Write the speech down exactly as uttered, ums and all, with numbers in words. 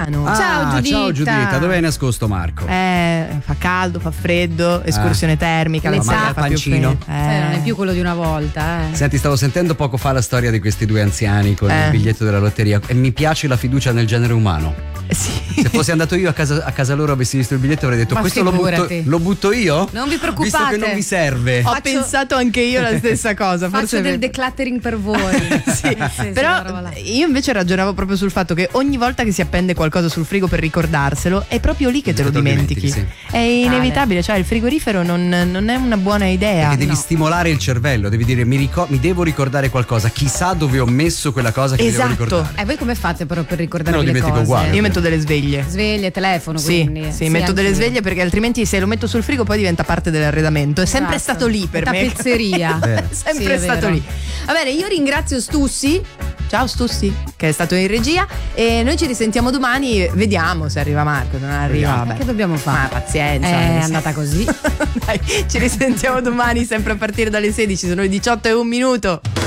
Milano. Ah, Ciao Giuditta. Ciao Giuditta, dove hai nascosto Marco? Eh, fa caldo, fa freddo, escursione Ah. termica, La la maglia sera al fa più pancino. freddo. Eh, non è Eh. più quello di una volta, eh. Senti, stavo sentendo poco fa la storia di questi due anziani con Eh. il biglietto della lotteria e mi piace la fiducia nel genere umano. Sì. Se fossi andato io a casa, a casa loro, avessi visto il biglietto, avrei detto: Ma questo lo butto, figurati. lo butto io? Non vi preoccupate. Visto che non mi serve. Ho Faccio- pensato anche io la stessa cosa. Faccio Forse del decluttering per voi. Sì, Nel senso, però quella roba là. io invece ragionavo proprio sul fatto che ogni volta che si appende qualcosa sul frigo per ricordarselo è proprio lì che te lo Te lo dimentichi. dimentichi, È inevitabile, cioè il frigorifero non, non è una buona idea. Perché devi No. stimolare il cervello, devi dire: mi, ricor- mi devo ricordare qualcosa, chissà dove ho messo quella cosa che Esatto. mi devo ricordare. E voi come fate però per Me ricordarvi lo le dimentico cose? uguale. Io metto delle sveglie. Sveglie, telefono, Sì, quindi. sì, metto delle anch'io. sveglie perché altrimenti se lo metto sul frigo poi diventa parte dell'arredamento. È sempre Esatto. stato lì per me. Tappezzeria. Vero. È sempre Sì, è stato vero. lì. Va bene, io ringrazio Stussi. Ciao Stussi, che è stato in regia, e noi ci risentiamo domani. Vediamo se arriva Marco. Non arriva, Vediamo. vabbè. Che dobbiamo fare? Ma pazienza. È nel senso- andata così. Dai, ci risentiamo domani sempre a partire dalle sedici, sono le diciotto e un minuto.